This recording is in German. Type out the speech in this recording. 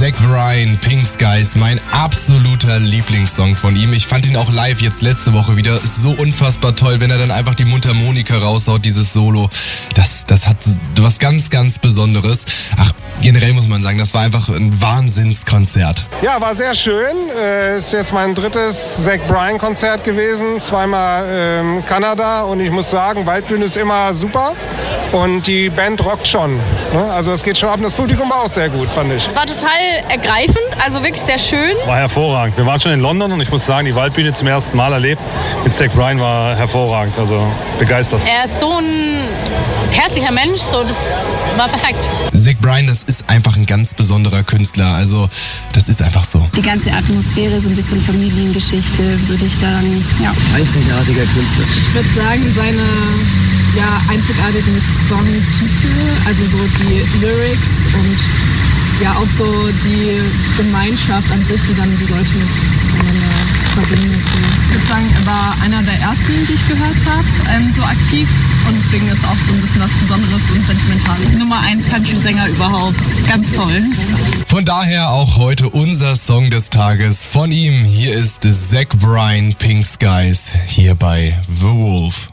Zach Bryan, Pink Skies, mein absoluter Lieblingssong von ihm. Ich fand ihn auch live jetzt letzte Woche wieder so unfassbar toll, wenn er dann einfach die Mundharmonika raushaut, dieses Solo. Das hat was ganz, ganz Besonderes. Ach, generell muss man sagen, das war einfach ein Wahnsinnskonzert. Ja, war sehr schön. Ist jetzt mein drittes Zach Bryan Konzert gewesen, zweimal Kanada, und ich muss sagen, Waldbühne ist immer super und die Band rockt schon. Also es geht schon ab und das Publikum war auch sehr gut, fand ich. War total ergreifend, also wirklich sehr schön. War hervorragend. Wir waren schon in London und ich muss sagen, die Waldbühne zum ersten Mal erlebt mit Zach Bryan war hervorragend, also begeistert. Er ist so ein herzlicher Mensch, so das war perfekt. Zach Bryan, das ist einfach ein ganz besonderer Künstler, also das ist einfach so. Die ganze Atmosphäre, so ein bisschen Familiengeschichte, würde ich sagen, ja. Einzigartiger Künstler. Ich würde sagen, seine einzigartigen Songtitel, also so die Lyrics und ja auch so die Gemeinschaft an sich, die dann die Leute miteinander verbinden. Ich würde sagen, er war einer der ersten, die ich gehört habe, so aktiv. Und deswegen ist auch so ein bisschen was Besonderes und Sentimentales. Nummer 1 Country-Sänger überhaupt. Ganz toll. Von daher auch heute unser Song des Tages von ihm. Hier ist Zach Bryan, Pink Skies, hier bei The Wolf.